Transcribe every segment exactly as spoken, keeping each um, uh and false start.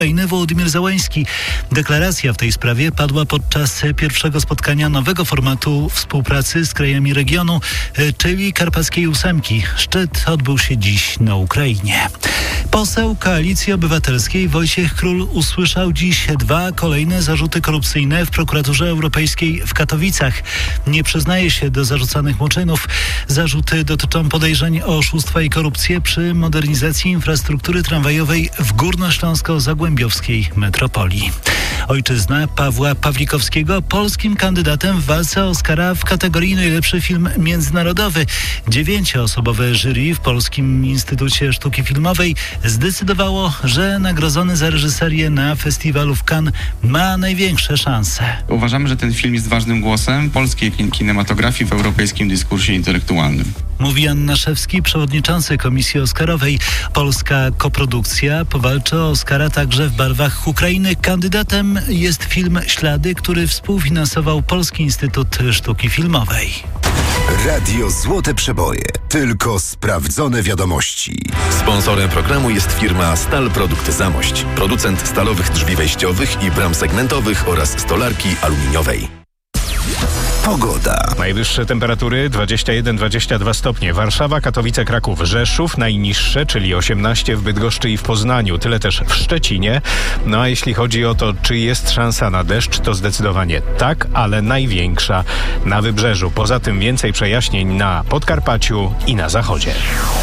Wołodymyr Zełański. Deklaracja w tej sprawie padła podczas pierwszego spotkania nowego formatu współpracy z krajami regionu, czyli Karpackiej Ósemki. Szczyt odbył się dziś na Ukrainie. Poseł Koalicji Obywatelskiej Wojciech Król usłyszał dziś dwa kolejne zarzuty korupcyjne w prokuraturze europejskiej w Katowicach. Nie przyznaje się do zarzucanych mu czynów. Zarzuty dotyczą podejrzeń o oszustwa i korupcję przy modernizacji infrastruktury tramwajowej w Górnośląsko-Zagłębiowskiej metropolii. Ojczyzna Pawła Pawlikowskiego polskim kandydatem w walce o Oscara w kategorii najlepszy film międzynarodowy. Dziewięcioosobowe jury w Polskim Instytucie Sztuki Filmowej zdecydowało, że nagrodzony za reżyserię na festiwalu w Cannes ma największe szanse. Uważamy, że ten film jest ważnym głosem polskiej kinematografii w europejskim dyskursie intelektualnym. Mówi Jan Naszewski, przewodniczący Komisji Oscarowej. Polska koprodukcja powalczy o Oscara także w barwach Ukrainy. Kandydatem jest film Ślady, który współfinansował Polski Instytut Sztuki Filmowej. Radio Złote Przeboje. Tylko sprawdzone wiadomości. Sponsorem programu jest firma Stal Produkty Zamość. Producent stalowych drzwi wejściowych i bram segmentowych oraz stolarki aluminiowej. Pogoda. Najwyższe temperatury dwadzieścia jeden dwadzieścia dwa stopnie. Warszawa, Katowice, Kraków, Rzeszów. Najniższe, czyli osiemnaście w Bydgoszczy i w Poznaniu. Tyle też w Szczecinie. No a jeśli chodzi o to, czy jest szansa na deszcz, to zdecydowanie tak, ale największa na wybrzeżu. Poza tym więcej przejaśnień na Podkarpaciu i na zachodzie.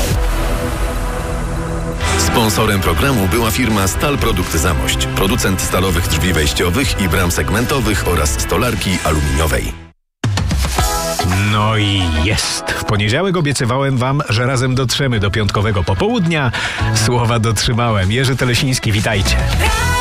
Sponsorem programu była firma Stal Produkty Zamość. Producent stalowych drzwi wejściowych i bram segmentowych oraz stolarki aluminiowej. No i jest. W poniedziałek obiecywałem wam, że razem dotrzemy do piątkowego popołudnia. Słowa dotrzymałem. Jerzy Telesiński, witajcie.